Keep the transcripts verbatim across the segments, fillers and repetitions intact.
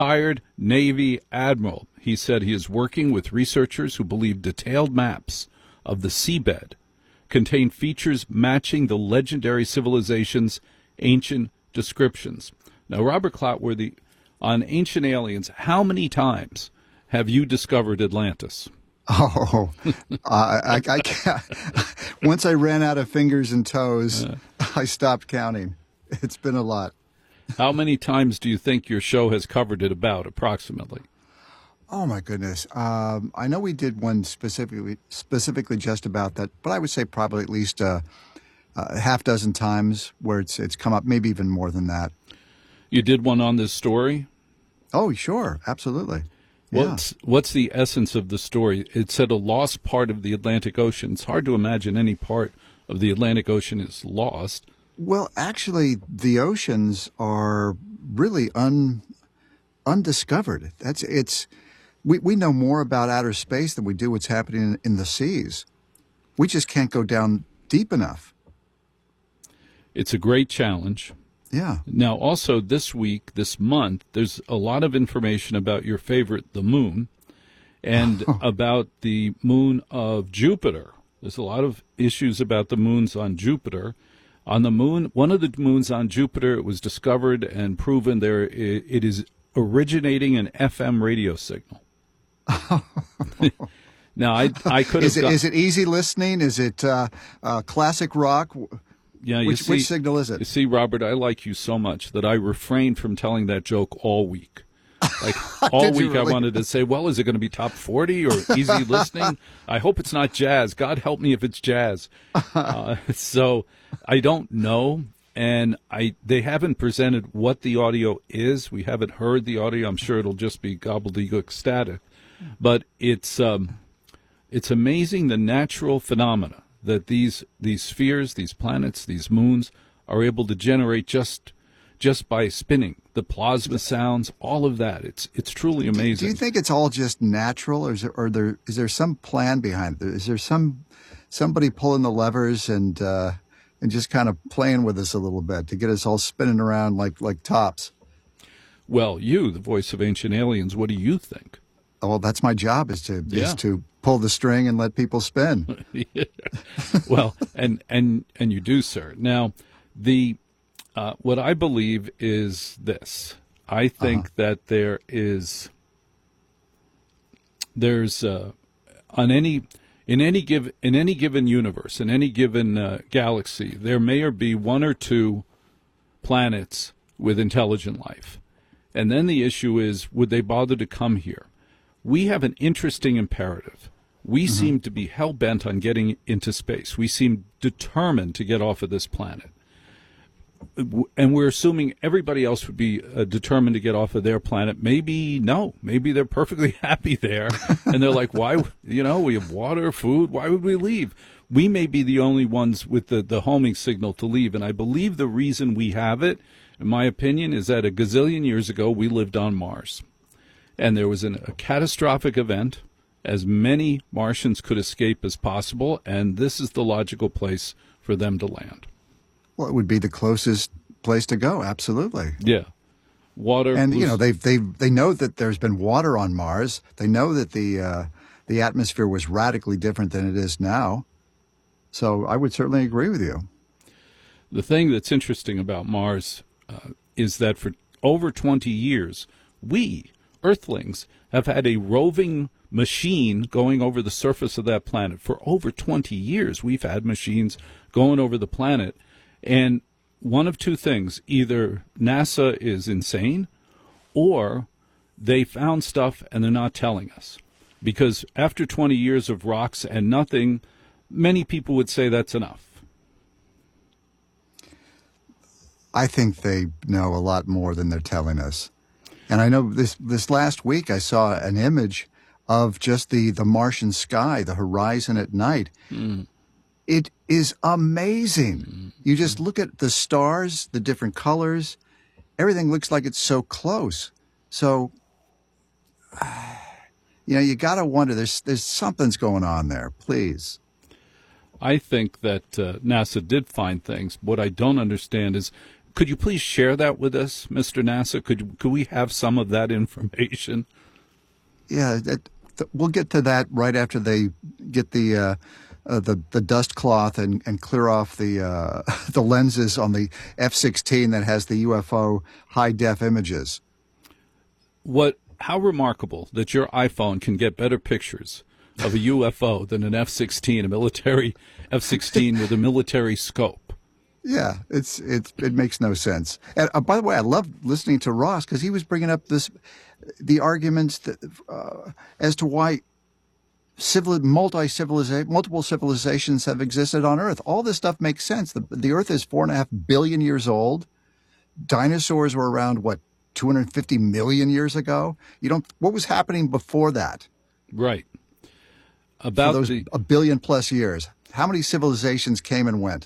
retired Navy admiral. He said he is working with researchers who believe detailed maps of the seabed contain features matching the legendary civilization's ancient descriptions. Now, Robert Clotworthy, on Ancient Aliens, how many times have you discovered Atlantis? Oh, I, I, I can't. Once I ran out of fingers and toes, uh, I stopped counting. It's been a lot. How many times do you think your show has covered it about, approximately? Oh, my goodness. Um, I know we did one specifically specifically just about that, but I would say probably at least uh, a half dozen times where it's it's come up, maybe even more than that. You did one on this story? Oh, sure. Absolutely. Yeah. What's, what's the essence of the story? It said a lost part of the Atlantic Ocean. It's hard to imagine any part of the Atlantic Ocean is lost. Well, actually, the oceans are really un, undiscovered. That's it's we, we know more about outer space than we do what's happening in, in the seas. We just can't go down deep enough. It's a great challenge. Yeah. Now, also this week, this month, there's a lot of information about your favorite, the moon, and about the moon of Jupiter. There's a lot of issues about the moons on Jupiter. On the moon, one of the moons on Jupiter, it was discovered and proven there it is originating an F M radio signal. Now, I I could have. Is it, got, is it easy listening? Is it uh, uh, classic rock? Yeah, you which, see, which signal is it? You see, Robert, I like you so much that I refrained from telling that joke all week. Like all week, really? I wanted to say, well, is it going to be top forty or easy listening? I hope it's not jazz. God help me if it's jazz. Uh, so I don't know, and I they haven't presented what the audio is. We haven't heard the audio. I'm sure it'll just be gobbledygook static, but it's um, it's amazing the natural phenomena that these these spheres, these planets, these moons are able to generate just. just by spinning, the plasma sounds, all of that. It's it's truly amazing. Do you think it's all just natural, or is there, or there is there some plan behind it? Is there some somebody pulling the levers and uh, and just kind of playing with us a little bit to get us all spinning around like like tops? Well, you, the voice of Ancient Aliens, what do you think? Oh, well, that's my job is to yeah. is to pull the string and let people spin. yeah. Well, and and and you do, sir. Now, the. Uh, what I believe is this. I think uh-huh. that there is, there's uh, on any in any give in any given universe, in any given uh, galaxy, there may or be one or two planets with intelligent life, and then the issue is, would they bother to come here? We have an interesting imperative. We mm-hmm. seem to be hell bent on getting into space. We seem determined to get off of this planet. And we're assuming everybody else would be uh, determined to get off of their planet. Maybe no. Maybe they're perfectly happy there. And they're like, why, you know, we have water, food. Why would we leave? We may be the only ones with the, the homing signal to leave. And I believe the reason we have it, in my opinion, is that a gazillion years ago, we lived on Mars. And there was an, a catastrophic event. As many Martians could escape as possible. And this is the logical place for them to land. Well, it would be the closest place to go. Absolutely. Yeah. Water. And, you know, they they they know that there's been water on Mars. They know that the uh, the atmosphere was radically different than it is now. So I would certainly agree with you. The thing that's interesting about Mars uh, is that for over twenty years, we, Earthlings, have had a roving machine going over the surface of that planet. For over twenty years, we've had machines going over the planet. And one of two things, either NASA is insane or they found stuff and they're not telling us. Because after twenty years of rocks and nothing, many people would say that's enough. I think they know a lot more than they're telling us. And I know this, this last week I saw an image of just the, the Martian sky, the horizon at night. Mm. It is amazing. You just look at the stars, the different colors. Everything looks like it's so close. So, uh, you know, you got to wonder, there's, there's something's going on there, please. I think that uh, NASA did find things. What I don't understand is could you please share that with us, Mister NASA? Could could we have some of that information? Yeah, that, th- we'll get to that right after they get the uh, uh, the the dust cloth and, and clear off the uh, the lenses on the F sixteen that has the U F O high def images. What? How remarkable that your iPhone can get better pictures of a U F O than an F sixteen, a military F sixteen with a military scope. Yeah, it's it's it makes no sense. And uh, by the way, I love listening to Ross because he was bringing up this the arguments that, uh, as to why civil multi civilization multiple civilizations have existed on Earth. All this stuff makes sense. The the Earth is four and a half billion years old. Dinosaurs were around what two hundred fifty million years ago. You don't. What was happening before that? Right. About For those the a billion plus years. How many civilizations came and went?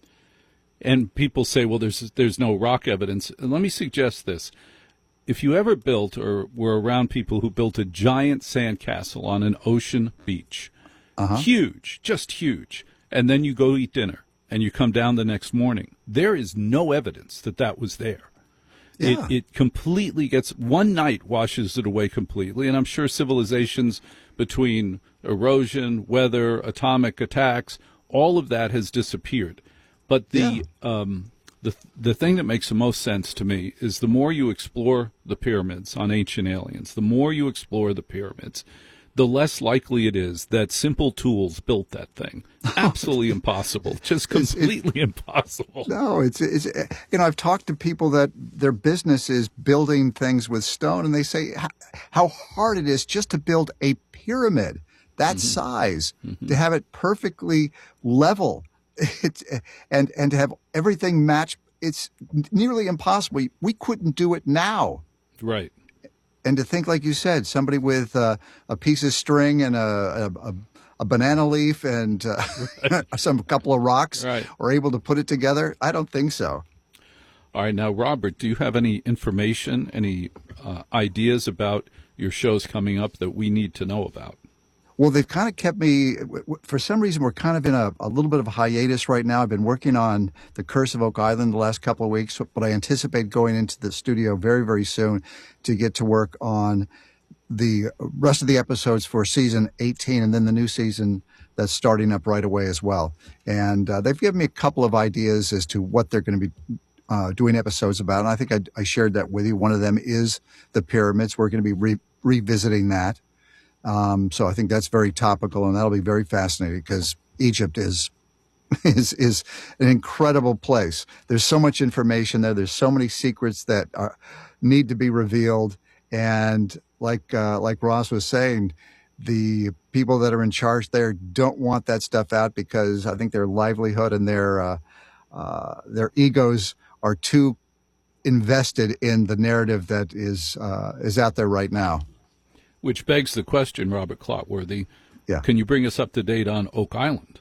And people say, well, there's there's no rock evidence. And let me suggest this. If you ever built or were around people who built a giant sandcastle on an ocean beach, Uh-huh. huge, just huge, and then you go eat dinner and you come down the next morning, there is no evidence that that was there. Yeah. It, it completely gets, one night washes it away completely, and I'm sure civilizations between erosion, weather, atomic attacks, all of that has disappeared. But the Yeah. um, the the thing that makes the most sense to me is the more you explore the pyramids on Ancient Aliens, the more you explore the pyramids, the less likely it is that simple tools built that thing. Absolutely impossible, just completely impossible. No, it's it's you know I've talked to people that their business is building things with stone, and they say how, how hard it is just to build a pyramid that Mm-hmm. size, to have it perfectly level. It's, and and to have everything match, it's nearly impossible. We, we couldn't do it now. Right. And to think, like you said, somebody with uh, a piece of string and a a, a, a banana leaf and uh, right. some couple of rocks Right. are able to put it together. I don't think so. All right. Now, Robert, do you have any information, any uh, ideas about your shows coming up that we need to know about? Well, they've kind of kept me, for some reason, we're kind of in a, a little bit of a hiatus right now. I've been working on The Curse of Oak Island the last couple of weeks, but I anticipate going into the studio very, very soon to get to work on the rest of the episodes for season eighteen and then the new season that's starting up right away as well. And uh, they've given me a couple of ideas as to what they're going to be uh, doing episodes about. And I think I, I shared that with you. One of them is the pyramids. We're going to be re- revisiting that. Um, so I think that's very topical, and that'll be very fascinating because Egypt is is is an incredible place. There's so much information there. There's so many secrets that are, need to be revealed. And like uh, like Ross was saying, the people that are in charge there don't want that stuff out because I think their livelihood and their uh, uh, their egos are too invested in the narrative that is uh, is out there right now. Which begs the question, Robert Clotworthy, Yeah. can you bring us up to date on Oak Island?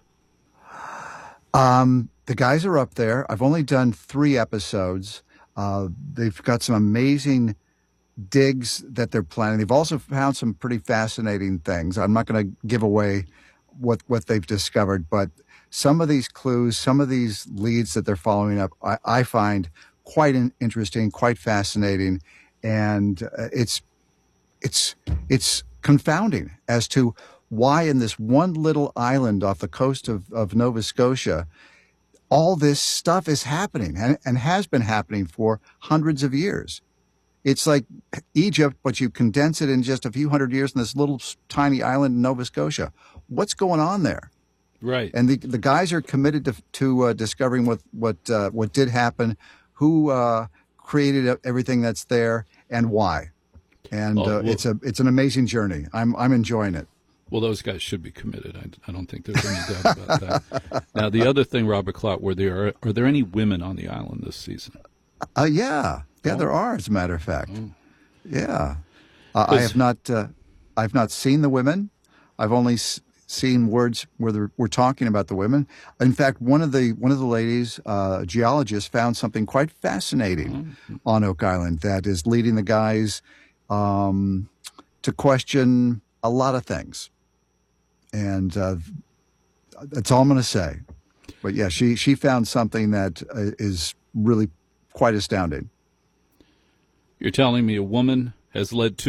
Um, the guys are up there. I've only done three episodes. Uh, they've got some amazing digs that they're planning. They've also found some pretty fascinating things. I'm not going to give away what, what they've discovered, but some of these clues, some of these leads that they're following up, I, I find quite in, interesting, quite fascinating. And uh, it's It's it's confounding as to why in this one little island off the coast of, of Nova Scotia, all this stuff is happening and, and has been happening for hundreds of years. It's like Egypt, but you condense it in just a few hundred years in this little tiny island in Nova Scotia. What's going on there? Right. And the the guys are committed to to uh, discovering what what uh, what did happen, who uh, created everything that's there, and why. And Oh, uh, well- it's a it's an amazing journey. I'm I'm enjoying it. Well, those guys should be committed. I, I don't think there's any doubt about that. Now, the other thing, Robert Clotworthy, are, are there any women on the island this season? Uh, yeah, yeah, Oh. there are. As a matter of fact, Oh. yeah. Uh, I Because- have not uh, I've not seen the women. I've only s- seen words where they're- we're talking about the women. In fact, one of the one of the ladies, uh, a geologist, found something quite fascinating on Oak Island that is leading the guys um, to question a lot of things. And uh, that's all I'm going to say. But yeah, she she found something that uh, is really quite astounding. You're telling me a woman has led two